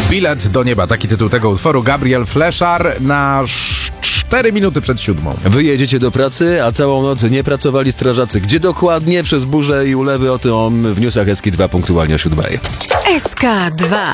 Bilet do nieba, taki tytuł tego utworu. Gabriel Fleszar na 4 minuty przed 7. Wy jedziecie do pracy, a całą noc nie pracowali strażacy. Gdzie dokładnie? Przez burzę i ulewy, o tym w newsach SK2 punktualnie o 7. SK2